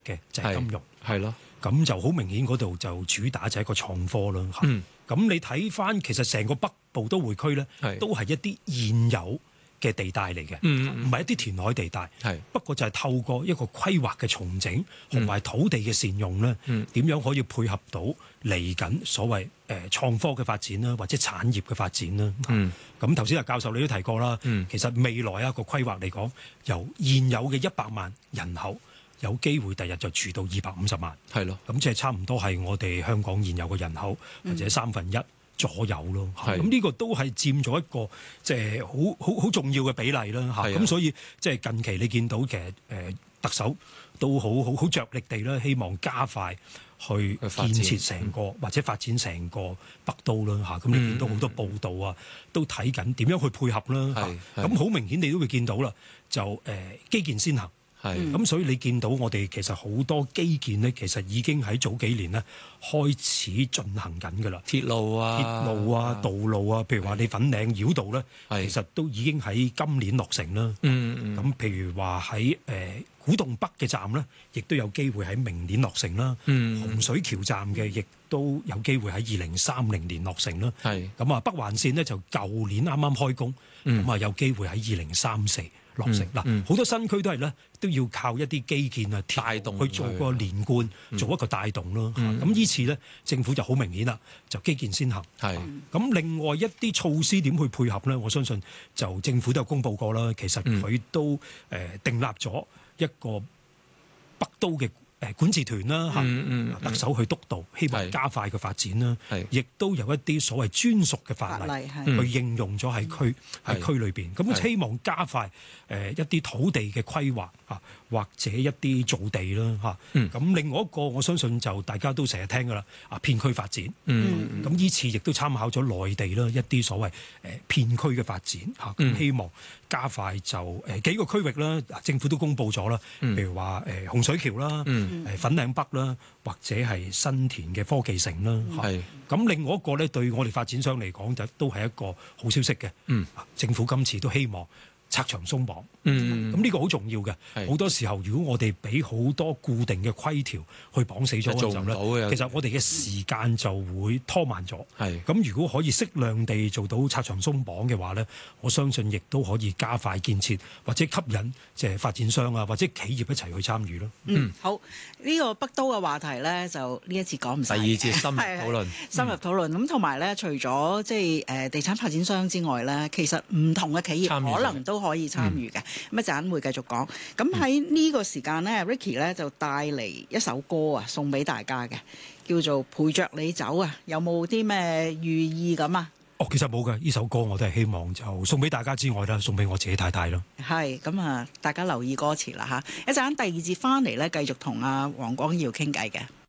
嘅就係金融， 係咯。 咁就好明顯嗰度就主打就係一個創科啦。咁你睇翻其實成個北部都會區咧，都係一啲現有嘅地帶嚟嘅，唔係一啲填海地帶。不過就係透過一個規劃嘅重整同埋土地嘅善用咧，點樣可以配合到嚟緊所謂創科嘅發展啦，或者產業嘅發展啦。咁頭先阿教授你都提過啦，其實未來一個規劃嚟講，由現有嘅100萬人口，有機會第日就住到250萬，係咯，咁即係差唔多係我哋香港現有嘅人口或者1/3左右咯。咁呢個都係佔咗一個即係好重要嘅比例啦。咁所以即係近期你見到其實特首都好着力地啦，希望加快去建設成個或者發展成個北都啦。咁你見到好多報道啊，都睇緊點樣去配合啦。咁好明顯你都會見到啦，就基建先行。咁所以你見到我哋其實好多基建呢，其實已經喺早幾年呢開始進行緊㗎啦。鐵路啊、道路啊，譬如話你粉嶺繞道呢，其實都已經喺今年落成啦。咁譬如話喺古洞北嘅站呢，亦都有機會喺明年落成啦。洪水橋站嘅亦都有機會喺2030年落成啦。咁啊，北環線呢，就舊年啱啱開工，咁啊有機會喺2034落成嗱，好多新區都係咧，都要靠一啲基建啊帶動去做個連貫，做一個帶動咯。咁呢次咧，政府就好明顯啦，就基建先行。咁另外一啲措施點去配合咧？我相信就政府都有公佈過啦。其實佢都訂立咗一個北都嘅管治團啦，特首去督導，希望加快嘅發展啦。亦都有一啲所謂專屬嘅法例去應用咗喺區裏邊。咁希望加快一啲土地嘅規劃或者一啲造地啦。咁另外一個我相信就大家都成日聽㗎啦，片區發展。咁呢次亦都參考咗內地啦一啲所謂片區嘅發展。咁希望加快就幾個區域啦，政府都公佈咗啦，譬如話洪水橋啦。粉嶺北啦，或者係新田嘅科技城啦。咁另外一個咧，對我哋發展商嚟講，就都係一個好消息嘅。政府今次都希望拆牆鬆綁。咁呢個好重要嘅。好多時候，如果我哋俾好多固定嘅規條去綁死咗嘅時候咧，其實我哋嘅時間就會拖慢咗。咁如果可以適量地做到拆牆鬆綁嘅話咧，我相信亦都可以加快建設，或者吸引即係發展商啊，或者企業一齊去參與咯。 好，呢個北都嘅話題咧，就呢一次講唔晒。 第二節深入討論， 深入討論。咁同埋咧，除咗即係地產發展商之外咧，其實唔同嘅企業可能都可以參與嘅。咁一陣會繼續講。咁喺呢個時間咧，Ricky 咧就帶嚟一首歌啊，送俾大家嘅，叫做《陪着你走》啊。有冇啲咩寓意咁啊？ 其實冇嘅，呢首歌我都係希望就送俾大家之外啦，送俾我自己太太咯。 係咁啊，大家留意歌詞啦嚇。一陣第二節翻嚟咧，繼續同阿黃光耀傾偈嘅。